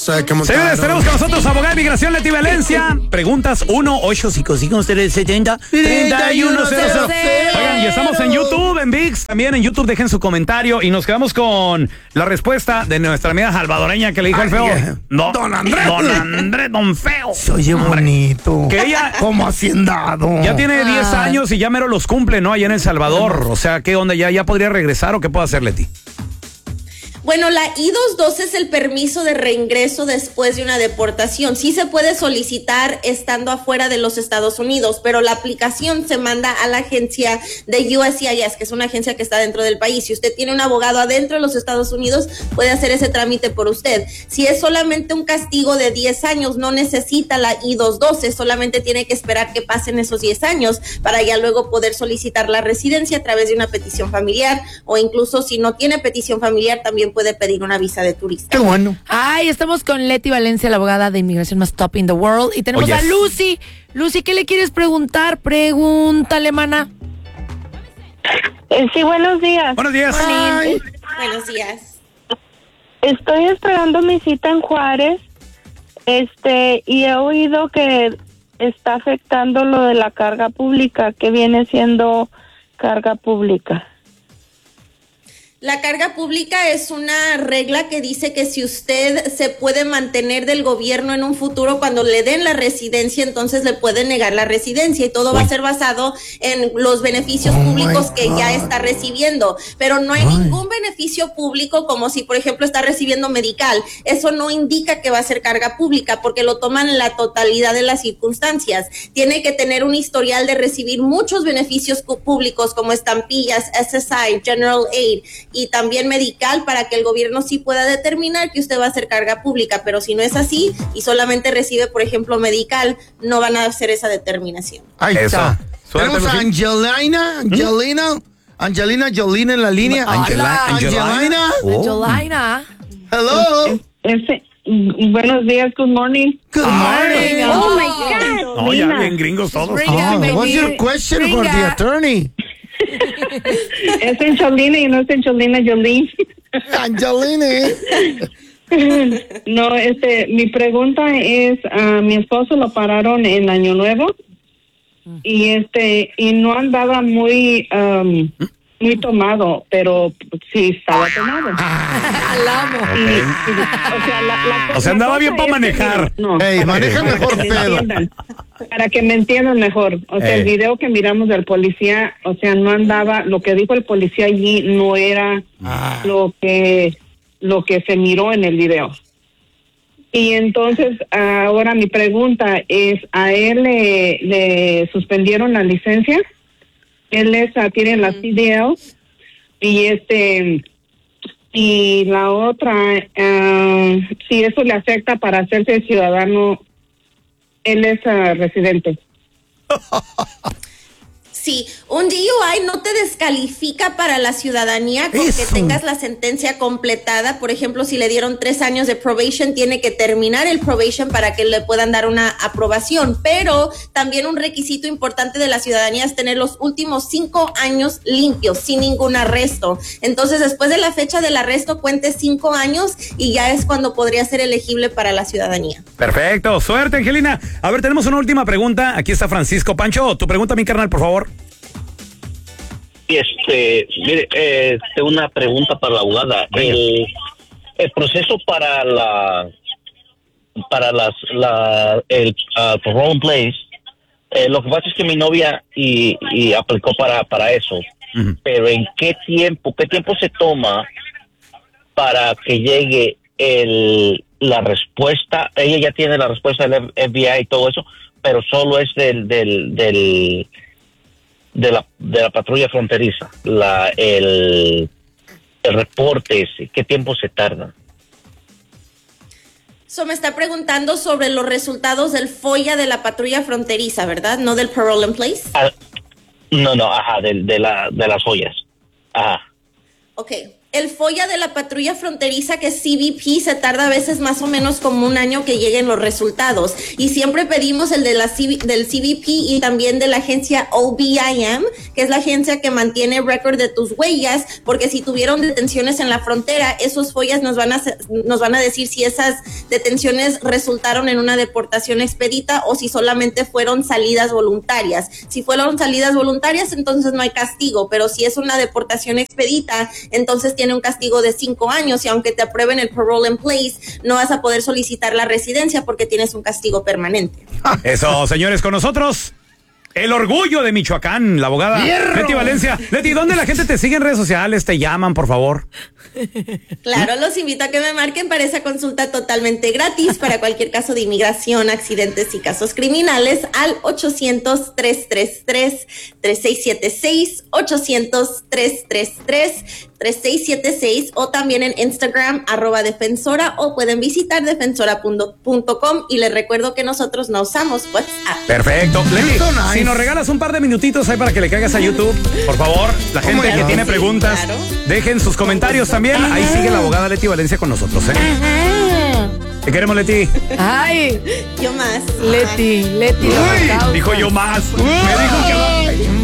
Señores, tenemos con nosotros abogada de inmigración Leti Valencia. Preguntas 1-855-370-3100. Oigan, y estamos en YouTube, en ViX. También en YouTube dejen su comentario y nos quedamos con la respuesta de nuestra amiga salvadoreña que le dijo al feo. No, Don Andrés, Don Feo. Se oye bonito. Que ella, como hacendado. Ya tiene 10 años y ya mero los cumple, ¿no? Allá en El Salvador. O sea, ¿qué onda? ¿Ya podría regresar o qué puede hacer, Leti? Bueno, la I-212 es el permiso de reingreso después de una deportación. Sí se puede solicitar estando afuera de los Estados Unidos, pero la aplicación se manda a la agencia de USCIS, que es una agencia que está dentro del país. Si usted tiene un abogado adentro de los Estados Unidos, puede hacer ese trámite por usted. Si es solamente un castigo de 10 años, no necesita la I-212, solamente tiene que esperar que pasen esos 10 años para ya luego poder solicitar la residencia a través de una petición familiar, o incluso si no tiene petición familiar, también puede pedir una visa de turista. Qué bueno. Ay, estamos con Leti Valencia, la abogada de inmigración más top in the world. Y tenemos a Lucy. Lucy, ¿qué le quieres preguntar? Pregúntale, mana. Sí, buenos días. Buenos días. Buenos días. Estoy esperando mi cita en Juárez, y he oído que está afectando lo de la carga pública, que viene siendo carga pública. La carga pública es una regla que dice que si usted se puede mantener del gobierno en un futuro, cuando le den la residencia, entonces le pueden negar la residencia, y todo va a ser basado en los beneficios públicos que ya está recibiendo. Pero no hay ningún beneficio público, como si, por ejemplo, está recibiendo medical. Eso no indica que va a ser carga pública, porque lo toman en la totalidad de las circunstancias. Tiene que tener un historial de recibir muchos beneficios públicos, como estampillas, SSI, General Aid, y también medical, para que el gobierno sí pueda determinar que usted va a hacer carga pública. Pero si no es así y solamente recibe, por ejemplo, medical, no van a hacer esa determinación. Ahí está. Tenemos a Angelina Jolie en la línea. Angelina. Hello. Buenos días, good morning. Good morning. Oh my God. Oh, ya bien gringos todos. What's your question for the attorney? Es Angelina y no es Angelina Jolie. Angelina. No, mi pregunta es, mi esposo lo pararon en Año Nuevo y no andaba muy tomado, pero sí estaba tomado. O sea, andaba bien para manejar. Maneja mejor pedo. Para que me entiendan mejor, el video que miramos del policía, no andaba, lo que dijo el policía allí no era lo que se miró en el video. Y entonces, ahora mi pregunta es, ¿a él le suspendieron la licencia? Él tiene la CDL y la otra, si eso le afecta para hacerse ciudadano. Él es residente. Sí, un DUI no te descalifica para la ciudadanía con que tengas la sentencia completada. Por ejemplo, si le dieron 3 años de probation, tiene que terminar el probation para que le puedan dar una aprobación. Pero también un requisito importante de la ciudadanía es tener los últimos 5 años limpios, sin ningún arresto. Entonces, después de la fecha del arresto, cuente 5 años y ya es cuando podría ser elegible para la ciudadanía. Perfecto, suerte, Angelina. A ver, tenemos una última pregunta. Aquí está Francisco. Pancho, tu pregunta, mi carnal, por favor. Mire, tengo una pregunta para la abogada. El proceso para el parole in place, lo que pasa es que mi novia y aplicó para eso. Pero ¿en qué tiempo se toma para que llegue la respuesta? Ella ya tiene la respuesta del FBI y todo eso, pero solo es de la patrulla fronteriza, el reporte ese, ¿qué tiempo se tarda? Me está preguntando sobre los resultados del FOIA de la patrulla fronteriza, ¿verdad? No del parole in place. No, de las ollas. Ajá. Ok. El FOIA de la patrulla fronteriza, que es CBP, se tarda a veces más o menos como un año que lleguen los resultados. Y siempre pedimos el de del CBP y también de la agencia OBIM, que es la agencia que mantiene récord de tus huellas, porque si tuvieron detenciones en la frontera, esos FOIAs nos van a decir si esas detenciones resultaron en una deportación expedita o si solamente fueron salidas voluntarias. Si fueron salidas voluntarias, entonces no hay castigo, pero si es una deportación expedita, entonces tiene un castigo de 5 años y aunque te aprueben el parole in place, no vas a poder solicitar la residencia porque tienes un castigo permanente. Eso, señores, con nosotros, el orgullo de Michoacán, la abogada Leti Valencia. Leti, ¿dónde la gente te sigue en redes sociales? ¿Te llaman, por favor? Claro, los invito a que me marquen para esa consulta totalmente gratis para cualquier caso de inmigración, accidentes y casos criminales al 800-333-3676, 800-333-3676 o también en Instagram @defensora o pueden visitar defensora.com y les recuerdo que nosotros no usamos WhatsApp. Perfecto. Leti, si nos regalas un par de minutitos ahí para que le caigas a YouTube, por favor, la gente que tiene preguntas, claro, dejen sus comentarios también. Ahí sigue la abogada Leti Valencia con nosotros, ¿eh? Te queremos, Leti. Ay, yo más. Leti. Dijo yo más. Me dijo que